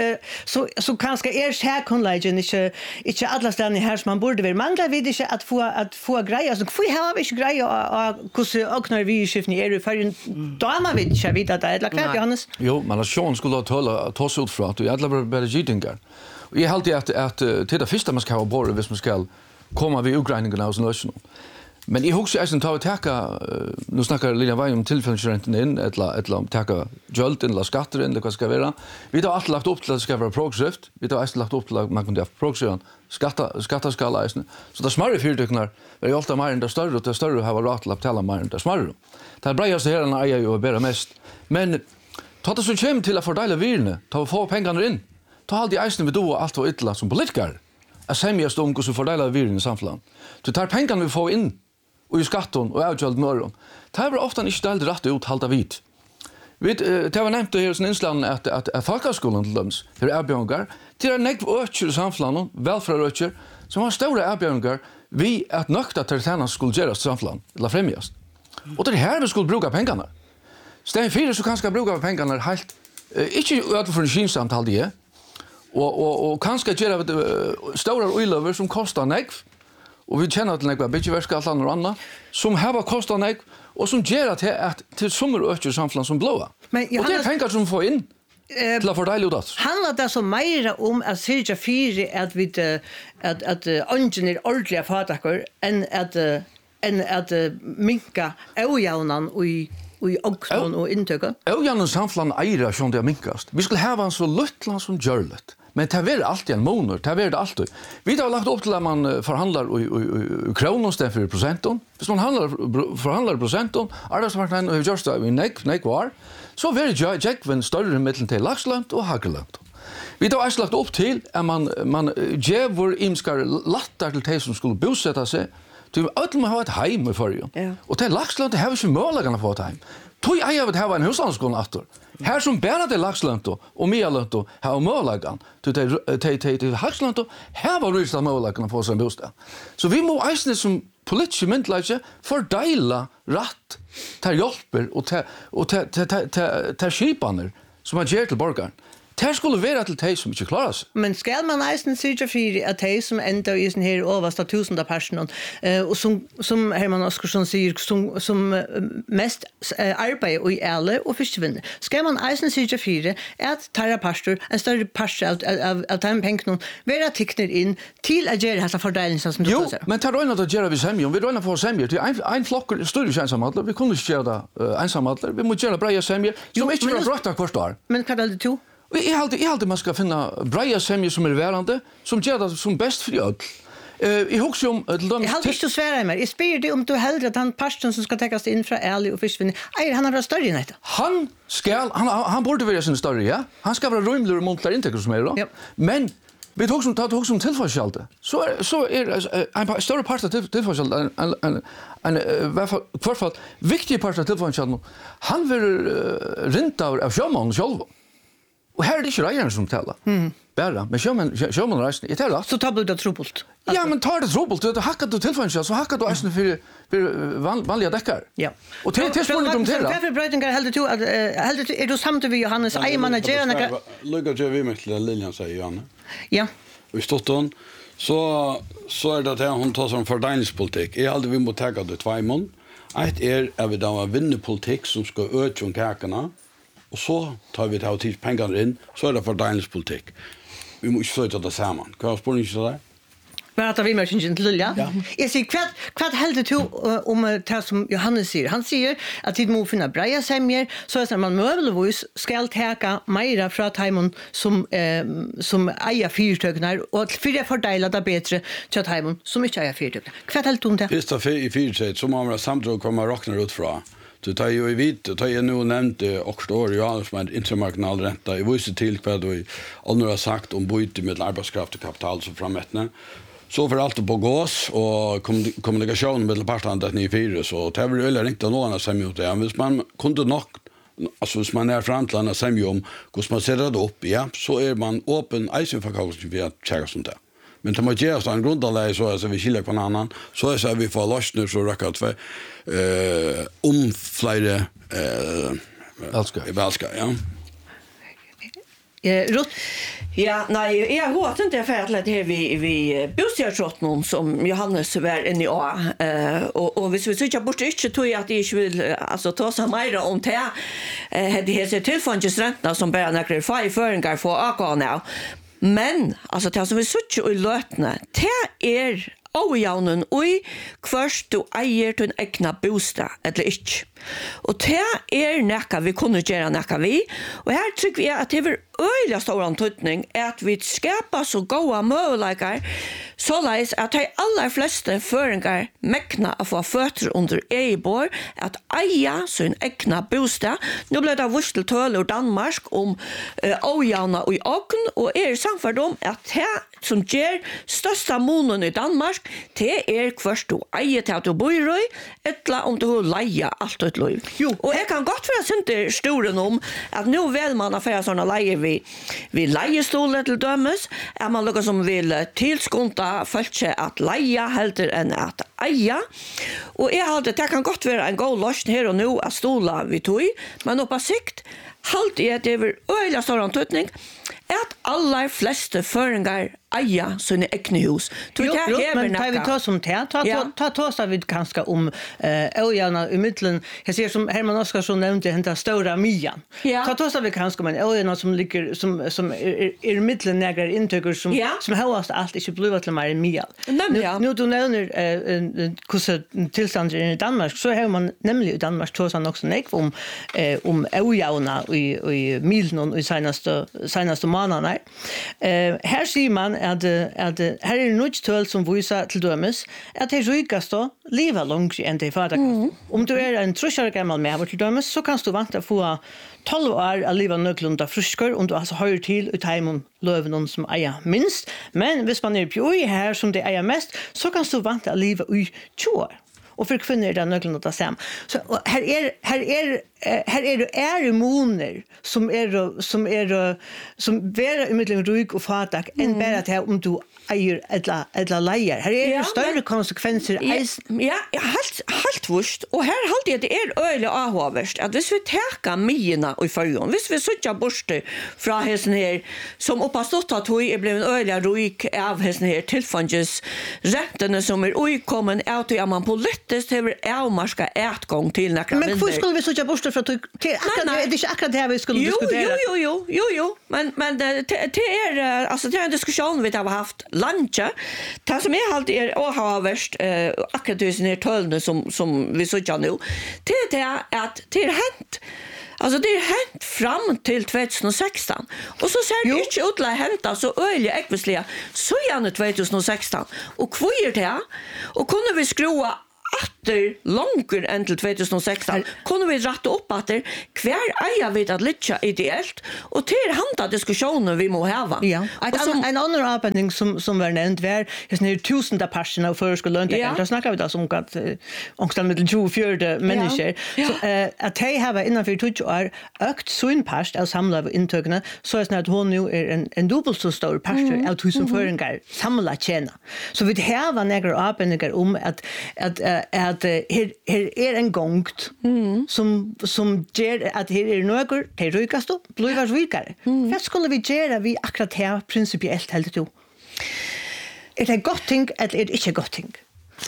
E: så kanske här kunlagen inte alla ställen här som man borde väl manglar vi inte att få grejer så får ha vi inte grejer och när vi skiftar är för damer vet inte vet att det är klart Johannes.
I: Jo, men att Sean skulle ta sig ut för att alla bara gitingar. Och jag håller att till det första man ska ha borde hvis man ska komma vid Ukraina och så. Men jag husar att ta tacka nu snackar Lilian Vai om tillfällsrenten in eller tacka jolt eller skatter eller vad ska vara. Vi har allt lagt upp till att det ska vara progressivt. Vi har allt lagt upp till att man kan ha progression skattaskala så det smarre fyrtöknar är ju alltid mer än det större har varit att tala mer än det smarre. Det bra så här när jag ju bara mest. Men ta det så kem till att fördela virne, ta få pengarna in. Ta alltid isen vi då allt var illa som politiker. Att sämja stom så fördela virne i samhället. Du tar pengarna vi får in och i skatten och avgjöld norron. Det här var ofta inte ställt rätt ut halta vid. Det var nämnt här som inslag att folkhögskolan till döms för erbjörningar till en nekv ökjer i samhället, välfärdsökjer, som har stora erbjörningar vi att nökta till tjänar skulle göras till samhället, eller främjas. Och det är här vi skulle bruka pengarna. Stegen 4 så kanske bruka pengarna helt, inte utanför en kinsamtal det och kanske göra stora oilöver som kostar nekv. Och vi känner till några bitchverska alla och andra som har kostat nek och som ger att till sommar ökar samhället som blåa. Men och det är pengar som får in till att fördela det.
E: Handlar det så mer om att syrja fyra att vi att engineer ordentliga fatakor än att minka ojämnan och i också och intöka?
I: Ojämnan samhället ära som det minkast. Vi skulle ha en så luttland som görligt. Men det är alltid en månad, det är det alltid. Vi har lagt upp till att man förhandlar i kronor istället för procenten. Hvis man förhandlar procenten, arbetsmarknaden har gjort det i nek var, så är det jäkven större mittel till laxlönt och hagelönt. Vi har också lagt upp till att man ger vår imskar lattar till de som skulle bosätta sig. Du öll må ha ett heim i förrjun. Och till laxlönt har vi inte möjligheten att få ett heim. Tog jag att ha en huslandskola efter. Här som bara det laxlönt och medelönt har möjligheten till haxlönt här var rysla möjligheten att få sig en bostad. Så vi må eisne som politiska myndläge fördela rätt till hjälper och till skipaner som man ger till borgaren. Det skulle vara till de som inte klarar sig.
E: Men ska man eisen syrja för att de som ändå i sin här översta 1000 personer och som Herman Oskarsson säger som mest arbetar i ärle och fiskevinn. Ska man eisen syrja för att tarra pastor en större pastor av de pengarna vara tickner in till att göra dessa fördelningar som du säger.
I: Jo, men tar röjna att göra vi sämjön. Vi röjna för sämjön till en flock större ensamhandlar. Vi kunde inte göra ensamhandlar. Vi måste göra bra sämjön som inte blir rätta kvarstår.
E: Men kan det to?
I: Jag alltid man ska finna breja semjer som är värande som gör det som bäst för öll. I husker om
E: Jag har inte svära mig. Jag spyr dig om du hellre att han pastorn som ska täckas in från ärlig och fiskvinning. Han har större än detta.
I: Han borde vara sin större, ja. Han ska vara rymlig och montlar intäcker som är då.
E: Ja.
I: Men vi tog som tillförskjallte. Så en större part av tillförskjallte i hvert fall viktig part av tillförskjallte. Han vill rinta av sjömannen själv. Och här är det inte rejaren som talar. Bara, men sjömannen reisen, är det rätt?
E: Så tar du det trubbelt.
I: Ja, men tar det trubbelt. Du hackar du tillförskjallte, så hackar du eisen för vanliga däckar.
E: Ja.
I: Och till spåret om till det.
E: Varför brötningar hellre du är du samtidigt vid Johannes Eimanager?
H: Lycka till vi med till Lilian säger Johanne.
E: Ja.
H: Och stått hon så är det att hon tar som fördelningspolitik. Är aldrig vi mot ta det två mån. Ett är vi då vinnerpolitik som ska öka kakorna. Och så tar vi ta till pengar in, så är det fördelningspolitik. Vi måste flytta det samman. Kan jag spåra inte så där?
E: Pratar vi med sin till Lilja?
H: Ja.
E: Jag säger kvart helt du om det som Johannes säger. Han säger att det måste finna breja sämjer så att man möjligtvis ska täcka mera från timon som äger fyrtögnar och för det fördelar det bättre till timon som inte äger fyrtögnar. Kvart helt om det.
H: Visst är i fyrtög som man samtidigt kommer räkna ut från. Du tar ju i vit, tar ju nu nämnt och står ju alls med intermarginal ränta. Jag visste till vad du andra har sagt om byte med arbetskraft och kapital så framåtne. Så för allt på gås och kommunikation med parterna ni fyra så det var väl inte någon som gjort det. Men man kunde nog alltså hvis man är framtlandna som ju om hur man sätter det upp, ja, så är man öppen eisenförkausen för att checka sånt där. Men det måste göras en grundanlägg så att vi skiljer på en annan. Så är så vi får lösningar så räcker det om flera välska, ja.
J: Rott. Ja, nej, jag har inte färdigt det vi bostadsrott någon som Johannes var inne i och hvis vi söker bort inte tror jag att det inte vill alltså ta sig mer om det det är tillfångsräntorna som bara när det föringar för AK nu. Men alltså det som vi söker i lötna det Ojaunen oi kvørst du eier til en egna bostad, eller ikke. Og det nekka vi kunne gjøre nekka vi, og her trykker vi at det er øyla stor antydning at vi skapar så gode møvelikar, såleis at de aller fleste føringar mekna å få føtter under eibor, at eia sin egna bostad. Nå ble det vurs til tøl ur Danmark om ojauna og åken, og samferd om at det som gjør størsta monen i Danmark, det kvørst du eier til at du bor i, etla om du leia alt ut liv. Og jeg kan godt være synder storen om at nå vel man affæra sånne leier vi leiestoler til dømes, at man lukker som vil tilskonta følge at leia helder enn at eia. Og jeg hadde, det kan godt være en god løsning her og nå at stola vi tog, men oppe sikt, halt er det over øyla stor antydning at aller fleste føringar eia sånne ekne hus.
E: Men tar vi ta som det? Ta vi kanskje om øyana i middelen. Jeg ser som Herman Oskarsson nevnte henta stora Mian. Ta vi kanskje om en øyana som ligger som i middelen negrar inntøkker som høyast alt ikke blir til mer Mian. Nå du nevner hvordan tilstander i Danmark, så har man nemlig i Danmark tåsa også nek om øyana i milen og i senaste måneder. Her sier man at her er noe tøl som viser til dømes at de rykast da lever langt enn de faderkraft. Om du en 3 år gammel med til dømes, så kan du vant å få 12 år av livet nøklunda frusker, om du altså hører til ut heimen løven som eier minst. Men hvis man på her som de eier mest, så kan du vant å livet i 20 år. Och för kvinnor där nöklen att sam. Så här är det moner som vara i mitten rik och fatak än bara att om du eier eller leier. Her er det større konsekvenser.
J: Ja, helt vurst. Og her halte jeg det øyelig avhåverst, at hvis vi teker myene i førjon, hvis vi sitter borte fra hesten her, som oppa stått at hun blevet øyelig rik av hesten her, tilfanges rentene som uikommen, at man politisk har avmarska etgång til nekra vinner.
E: Men hvor skulle vi sitte borte fra det er ikke akkurat det vi skulle diskutere?
J: Jo. Men det en diskusjon vi har haft lunch. Det som är alltid har värst akkurat i sina tölne som vi så nu. Det är att det har hänt Alltså det är hänt fram till 2016. Och så ser det inte ut att hända så öliga äckvisliga så gärna 2016. Och kvar det och kunde vi skrua atter långt än till 2016 kunde vi rätta upp att kvar ejer vid att lycka ideellt och till handa diskussioner vi må ha.
E: Ja. En annan avbindning som var nämnt var är tusende personer för skulle löntagare. Då snackar vi då som att ångstan med 24 människor. Så att de har innanför 20 år ökt sin past av samlade intögna så är att hon nu är en dubbelt så stor past av tusen föringar samla tjäna. Så vi har några avbindningar om att här är en gångt som ger att här är några till rykast och blir rykare. Vad skulle vi göra vi akkurat här principiellt helt då? Är det gott ting eller är det inte gott ting?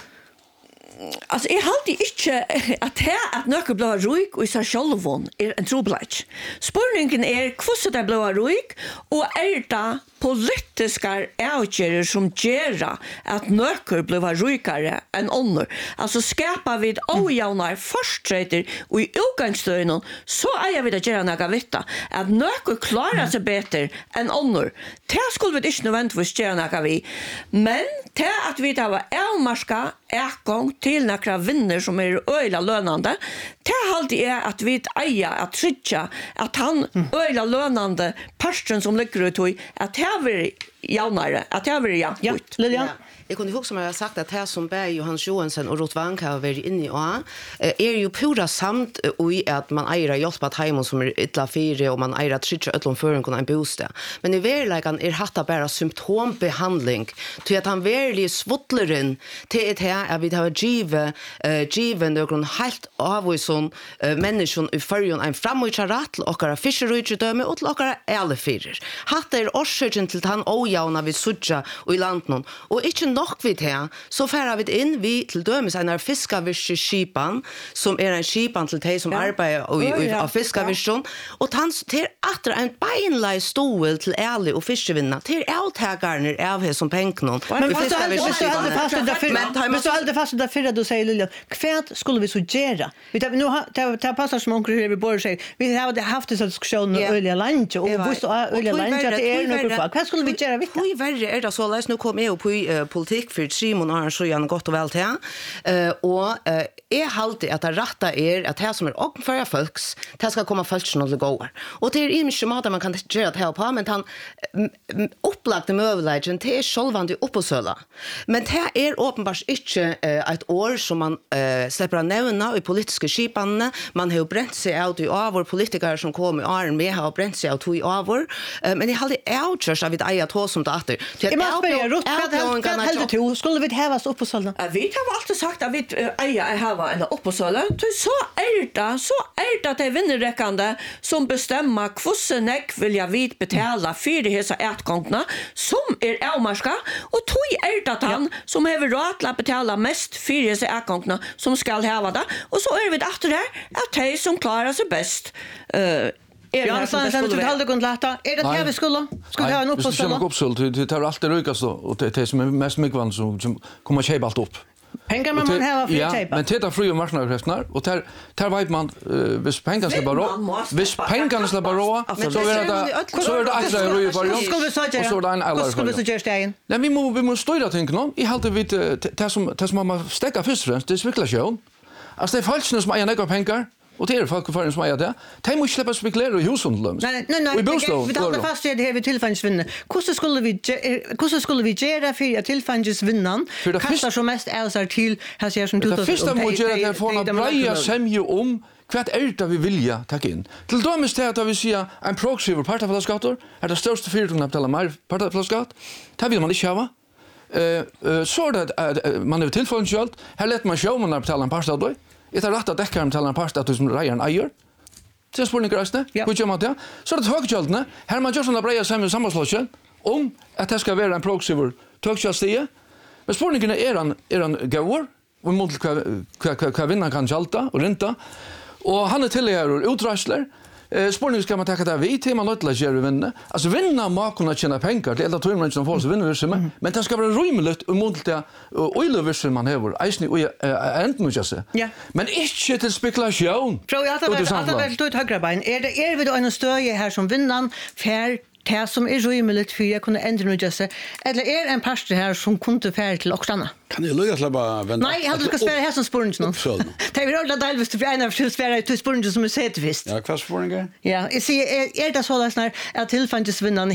J: Alltså jag hade inte att några blå ryk och i sig självon är en trobladj. Spurningen är hur det blå ryk och är det politiska avgörelser som gör att några blir rykare än andra. Alltså skapar vi ojämna försträder och i utgångsstöden så är vi att göra några vita. Att några klarar sig bättre än andra. Det skulle vi inte nödvändigtvis göra några vi. Men det att vi har avmarska ägång till några vinner som är öjla lönande. Det alltid är att vi äger att trycka att han öjla lönande parsten som ligger ut i att det är jaunare, att det är jämnt.
E: Ja, Lilian.
G: Jag kunde också som jag har sagt att här som Berg, Johans Johansson och Rotvank har varit inne i är ju pura samt i att man äger hjälp att hemma som är ytla fyra och man äger att skicka ötlom för en bostad. Men i verkligheten är hatta bara symptombehandling till att han verkligen svottleren till ett här att vi har given någon helt avvisen människor i förrjun en framåtsarat och några fischerutdöme och några älefyrer. Hatta är orsöken till han ojauna vid sudja och i landen och inte nok vid här så färar vi in vi till dömes en fiskavirskipan som är en skipan till de som arbetar av fiskavirskon och hans till att en beinlej stol till ärlig och fiskevinna till outtagarna av här som penknon.
E: Men så alltid fast där för du säger Lilja kvärt skulle vi så göra. Vi tar nu ta passar som onkel här vi borde säga vi har haft en diskussion med Ölja Lunch och visst Ölja Lunch att det är något för. Vad skulle vi göra vid?
G: Hur värre är det så läs nu kommer jag på politik för Simon har så gärna gott och väl till. Och är alltid att det rätta är att det som är och för folks det ska komma först när det går. Och det är inte mat man kan göra det här på men han upplagte möjligheten till självande uppsöla. Men det är uppenbart inte ett år som man släpper nämna i politiska skipanna. Man har bränt sig ut i av vår politiker som kommer i åren med har bränt sig ut i av vår. Men det har det outchurch av ett eget hår som dator.
E: Jag måste börja rot på skulle vi hävas upp på sålna.
J: Vi har alltid sagt att vi äger häva en upp på sålna. Så är det att det vinnerräckande som bestämmer hur näck vill jag vid betala för de här ätgångna som är avmarska och tog är det att han som har råd att betala mest för de här ätgångna som ska häva det och så är vi efter det att de som klarar sig bäst
E: Ja, så sen du hade kunnat låta. Är det här vi skulle ha en uppsåld?
I: Det tar alltid rykast och det som är mest mycket som kommer köpa allt upp.
E: Pengar man har för köpa.
I: Ja, men det är fria marknadskräfterna och där vet man vis pengar ska bara vis pengar ska bara så är det extra röj för oss. Och så är det en alla.
E: Skulle vi så göra stegen?
I: Nej, vi måste stödja tänka I håller vi det som man stäcka först det är spekulation. Alltså det är falskt som äger några pengar. Och det är folk för som är det. De måste släppa spekulera i husen då.
E: Nej. Vi tar fast det här vi tillfällsvinna. Hur skulle vi göra för att tillfällsvinnan? Kastar som mest är till här ser som
I: det första måste göra att få en bra sämje om kvart är det vi vilja ta in. Till dömes det att vi ser en proxy för partaflaskator. Är det största fyrtungen att betala mer partaflaskat? Det vill man inte ha. Så det man är tillfällsvalt. Här lätt man show man att betala en partaflaska. Det är rätt att täcka dem till en part att som rejen äger. Det är spårningar röstne. Hur gör man det? Så det högkjöldene. Här man gör sådana breja sammanslåsken om att det ska vara en proxyver högkjöldsstige. Men spårningarna är han gåor och mot vad vinnaren kan kjalta och rynta. Och han är tillhör utrörsler. Spårningen ska man ta det vi till man låter göra vinna. Alltså vinna må kunna tjäna pengar till alla tror man inte får så vinna virksomhet. Men det ska vara rymligt och mot det och övervirksomhet man har. Eisne och ändå nu just.
J: Ja.
I: Men inte till spekulation.
E: Tror jag att det väl då ett högra bein. Är vi då en stöje här som vinnan fair det som är rymligt för jag kunde ändra nu just. Eller är en pastor här som kunde färd till Oxarna?
H: Kan jag lugga släppa vänta?
E: Nej, jag ska spela här som spårningen nu. Det är väl där delvis för en av spela till spårningen som är sett visst.
H: Ja, vad spårningen?
E: Ja, jag ser det så där när att tillfällsvinnaren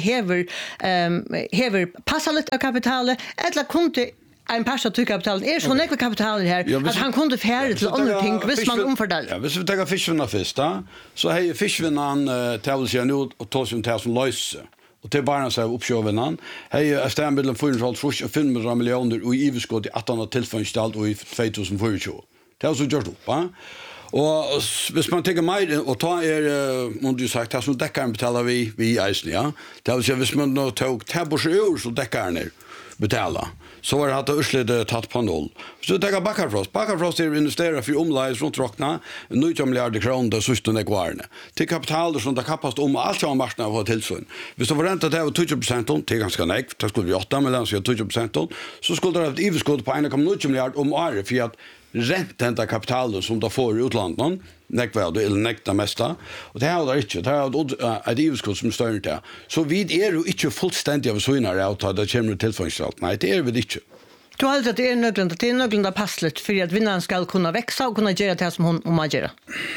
E: häver passar lite av kapitalet eller kunde en pastor till kapitalet är så mycket kapital här att han kunde färd till andra ting visst man omfördelar.
H: Ja, hvis vi tar fiskvinna först då så har fiskvinnaren tävlar sig nu och tar sig till som löse. Och till barnen så uppsjövinnan. Hej är stämbilden 4,5 miljoner och i överskott i 18 tillfällsstalt och i 2024. Det har så gjort upp, va? Och hvis man tänker mer och ta om du sagt att så deckaren betalar vi isen, ja. Det vill säga hvis man då tog tabors ur så deckaren betala. Så var det att urslitet tatt på noll. Så det tar Bakarfrost. Bakarfrost är investerar för omlägg runt rockna 19 miljarder kronor det sista nekvarne. Till kapital som det kappast om allt som marknaden har tillsyn. Hvis det var ränta det var 20% till ganska näck, det skulle vi 8 mellan så 20% så skulle det ha ett överskott på 1,9 miljarder om året för att ränta kapitalet som de får i utlandet nekvärde eller nekta mesta och det har det inte det har ett överskott som större där så vid är ju inte fullständigt av såna att ta det kommer till funktionellt nej det är väl inte.
E: Du har att det är nödvändigt passligt för att vinnaren ska kunna växa och kunna göra det som hon man gör.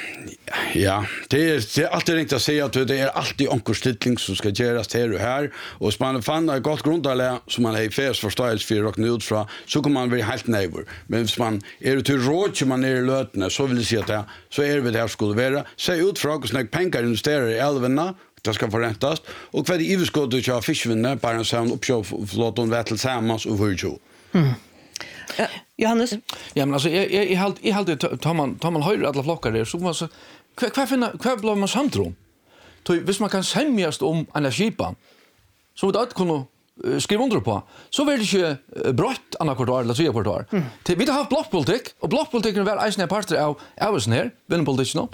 H: Ja, det är alltid riktigt att säga att det är alltid onkelstillning som ska göras här och här och så man fann ett gott grundläge som man har färs förståelse för och ut från så kommer man bli helt nöjd. Men hvis man är till råd som man är i lötna så vill jag säga att det så är det där skulle vara se ut för att snäcka pengar investerar i älvarna det ska förräntas och vad det överskottet av fiskvinna bara en sån uppköp om väl tillsammans och för ju.
E: Johannes?
I: Ja, men alltså jag tar man höjder alla flockar där så man så kvar blir man samtrum. Hvis man kan sämjas om energipan så det att kunna skriva under på så vill det inte brott andra kvartal eller tredje kvartal. Vi har haft blockpolitik och blockpolitiken är väl en parter av oss här, vinnpolitiken.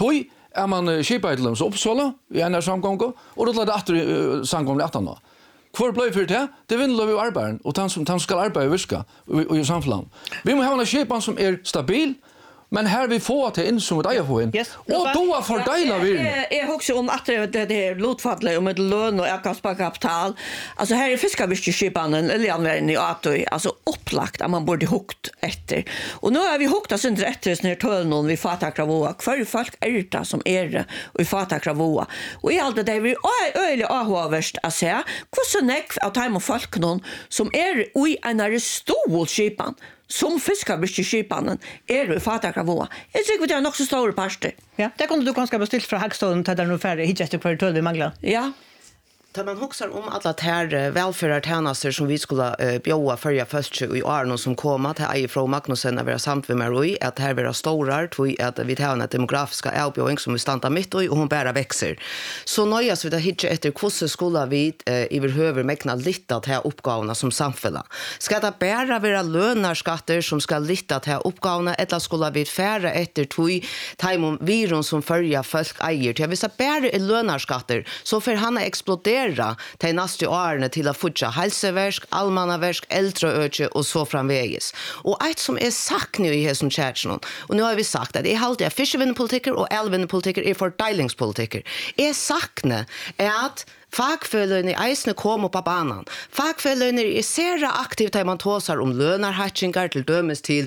I: Är man skipaidlum så uppsåla i en samgång och då lade åter samgång 18 då. Kvar blev för det? Det vinner vi arbeten och han ska arbeta i viska och i samfällan. Vi måste ha en skipan som är stabil men här vi får till in som ett eget på in. Och då fördelar vi.
J: Jag också om att det är lotfallet om ett lön och ökat kapital. Alltså här är fiskarviskeskipan eller användning i ATO alltså upplagt att man borde hukt efter. Och nu har vi hukt oss inte efter när tölnon vi fattar kravoa. För folk är det som är det och vi fattar kravoa. Och i allt det där vi öle avhåverst att säga hur så näck av time och folk någon som är i en stor skipan. Som fiskarviskeskipanen är det fatakravåa. Jag tycker det är nog så stora parter.
E: Ja, det kunde du kanske bestilt från Hagstålen till den ungefär hit efter för tull vi manglar.
J: Ja.
G: Tar man huxar om alla här välfärdartjänster som vi skulle bjöa förra först i år som kommer till Eje från Magnusen när vi har samt med Roy att här blir stora tror att vi har en demografiska avbjörning som vi stannar mitt och hon bara växer. Så nöjas vi det hit efter hur skulle vi överhuvud mäkna lite att här uppgåvorna som samfälla. Ska det bara vara lönarskatter som ska lite att här uppgåvorna eller skulle vi färra efter två timon virus som följer folk äger till vissa bara är lönarskatter så för han exploderar till nästa årene till att fortsätta hälsoverk, allmannaverk, äldreöke och så framväges. Och ett som är sagt nu i hesen kärtsen, och nu har vi sagt att det är halt är fiskvinnepolitiker och älvinnepolitiker är fördelningspolitiker. Är sagt är att fagfellene i eisene kom på banan. Fagfellene er sera aktivt der man tåsar om lønarhatchingar til dømes til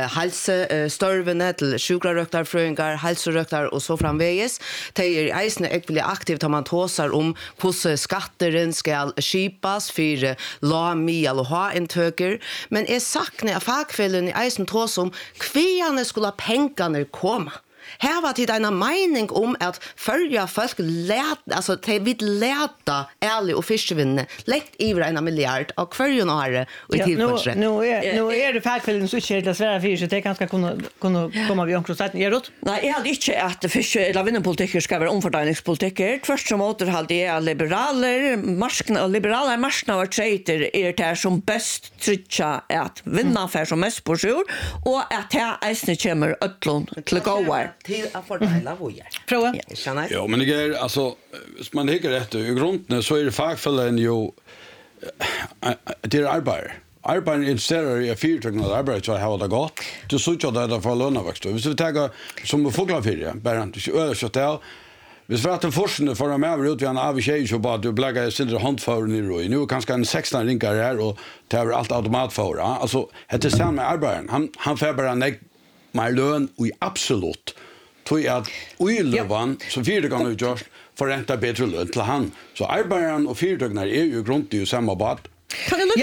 G: helsestørvene, til sjukrarøktarfrøyngar, helserøktar og så framveges. De er eisene ekvelig aktivt der man tåsar om hvordan skatteren skal skipas for la, mial og ha-inntøker. Men er sakne av fagfellene i eisene tåsar om kviane skulle pengane komme. Här var det en mening om att följa folk alltså de vill läta ärlig och fiskvinne lätt över 1 miljard av kvarjon år och tillförsel.
E: Nu är det fackfällen så inte det svära för så det kanske kunna komma vi omkring sätt. Är det?
J: Nej, jag hade inte att fisk eller vinnarpolitiker ska vara omfördelningspolitiker. Först som återhållde är liberaler, liberala marknader trader är det som bäst trycka att vinna för som mest på sjur och att här äsne kommer ötlon till gåar.
G: till att fördela vojar.
J: Fråga.
G: Ja, känner.
H: Ja, men det är alltså man hickar rätt i grunden så är det fackfällen ju det är arbete. Arbeten investerar i fyrtryckande arbete så har det gått. Du såg ju att det får löneväxt. Hvis vi tar som fågelfyr, bara inte översatt där. Hvis vi har en forskning för att med ut vi en avtjej så bara du bläggar sindre handför i ro. Nu kanske en 16 rinkar här och tar allt automatför. Alltså det är samma arbeten. Han får bara mer lön och absolut tror jag att oilvan så fyrtryckande görs förränta bättre lön till han. Så arbeten och fyrtryckande är ju grund i samma bad.
J: Kan jag